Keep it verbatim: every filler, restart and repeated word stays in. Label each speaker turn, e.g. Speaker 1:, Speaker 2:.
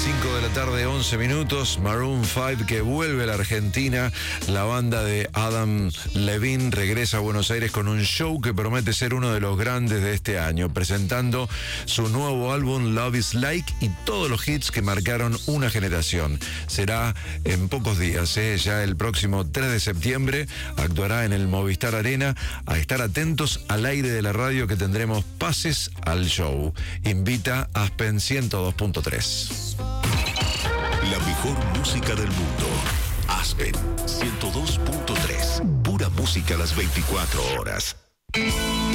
Speaker 1: cinco de la tarde, once minutos. Maroon cinco que vuelve a la Argentina. La banda de Adam Levine regresa a Buenos Aires con un show que promete ser uno de los grandes de este año, presentando su nuevo álbum Love is Like y todos los hits que marcaron una generación. Será en pocos días, ¿eh? Ya el próximo tres de septiembre actuará en el Movistar Arena. A estar atentos al aire de la radio que tendremos pases al show. Invita Aspen ciento dos punto tres.
Speaker 2: La mejor música del mundo. Aspen ciento dos punto tres. Pura música a las veinticuatro horas.